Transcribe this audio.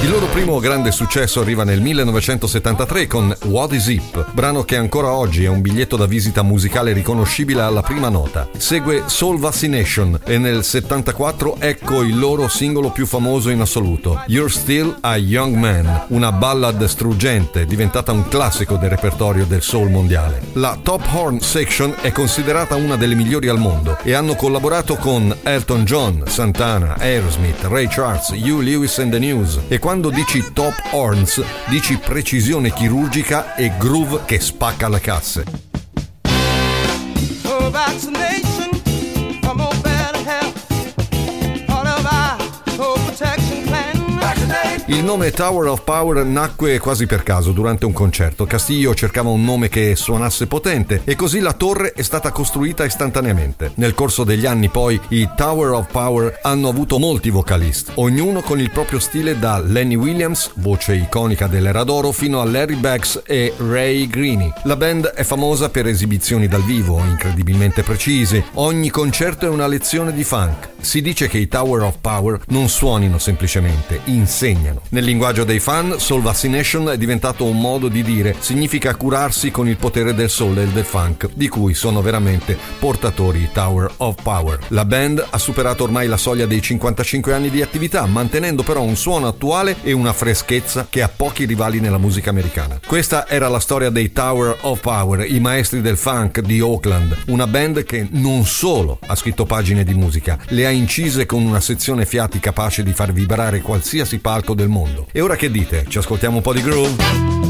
Il loro primo grande successo arriva nel 1973 con What Is Hip, brano che ancora oggi è un biglietto da visita musicale riconoscibile alla prima nota. Segue Soul Vaccination e nel 74 ecco il loro singolo più famoso in assoluto, You're Still a Young Man, una ballad struggente diventata un classico del repertorio del soul mondiale. La Top Horn Section è considerata una delle migliori al mondo e hanno collaborato con Elton John, Santana, Aerosmith, Ray Charles, Huey Lewis and the News. E quando dici Top Horns, dici precisione chirurgica e groove che spacca le casse. Oh, vaccination, from all bad health, all of our whole protection plan. Il nome Tower of Power nacque quasi per caso durante un concerto. Castillo cercava un nome che suonasse potente e così la torre è stata costruita istantaneamente. Nel corso degli anni poi i Tower of Power hanno avuto molti vocalist, ognuno con il proprio stile, da Lenny Williams, voce iconica dell'era d'oro, fino a Larry Beggs e Ray Greene. La band è famosa per esibizioni dal vivo incredibilmente precise. Ogni concerto è una lezione di funk. Si dice che i Tower of Power non suonino semplicemente, insegnano. Nel linguaggio dei fan, Soul Vaccination è diventato un modo di dire, significa curarsi con il potere del soul e del funk, di cui sono veramente portatori i Tower of Power. La band ha superato ormai la soglia dei 55 anni di attività, mantenendo però un suono attuale e una freschezza che ha pochi rivali nella musica americana. Questa era la storia dei Tower of Power, i maestri del funk di Oakland, una band che non solo ha scritto pagine di musica, le ha incise con una sezione fiati capace di far vibrare qualsiasi palco del mondo. E ora che dite? Ci ascoltiamo un po' di groove?